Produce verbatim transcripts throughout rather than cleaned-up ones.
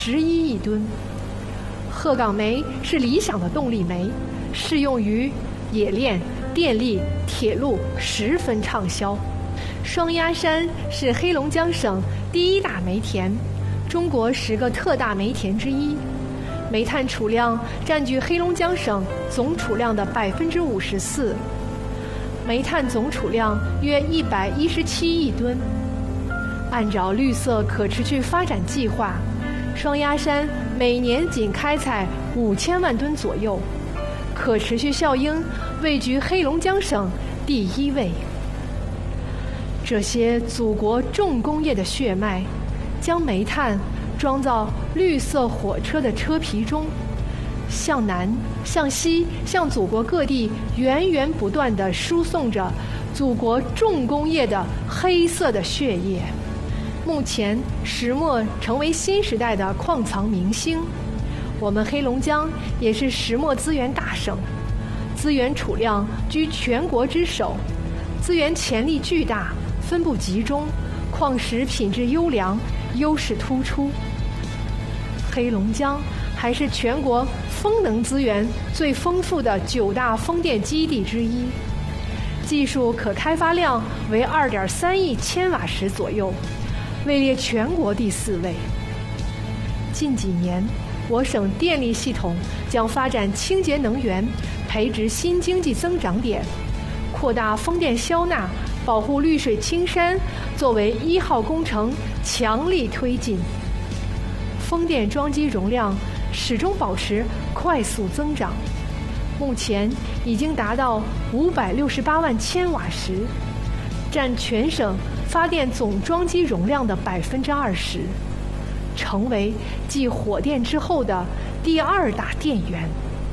十一亿吨。鹤岗煤是理想的动力煤，适用于冶炼、电力、铁路，十分畅销。双鸭山是黑龙江省第一大煤田，中国十个特大煤田之一，煤炭储量占据黑龙江省总储量的百分之五十四，煤炭总储量约一百一十七亿吨。按照绿色可持续发展计划，双鸭山每年仅开采五千万吨左右，可持续效应位居黑龙江省第一位。这些祖国重工业的血脉，将煤炭装到绿色火车的车皮中，向南、向西、向祖国各地源源不断地输送着祖国重工业的黑色的血液。目前，石墨成为新时代的矿藏明星。我们黑龙江也是石墨资源大省，资源储量居全国之首，资源潜力巨大，分布集中，矿石品质优良，优势突出。黑龙江还是全国风能资源最丰富的九大风电基地之一，技术可开发量为二点三亿千瓦时左右，位列全国第四位。近几年，我省电力系统将发展清洁能源，培植新经济增长点，扩大风电消纳，保护绿水青山，作为一号工程强力推进。风电装机容量始终保持快速增长，目前已经达到五百六十八万千瓦时，占全省发电总装机容量的百分之二十，成为继火电之后的第二大电源。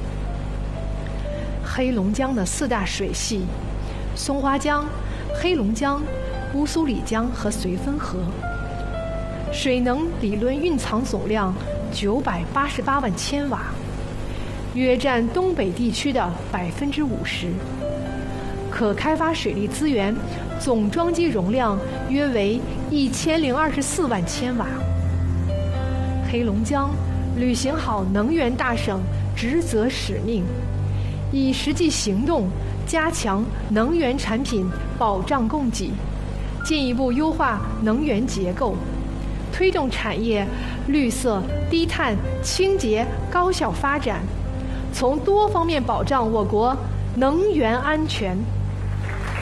黑龙江的四大水系：松花江、黑龙江、乌苏里江和绥芬河，水能理论蕴藏总量九百八十八万千瓦，约占东北地区的百分之五十。可开发水利资源总装机容量约为一千零二十四万千瓦。黑龙江履行好能源大省职责使命，以实际行动加强能源产品保障供给，进一步优化能源结构，推动产业绿色、低碳、清洁、高效发展，从多方面保障我国能源安全。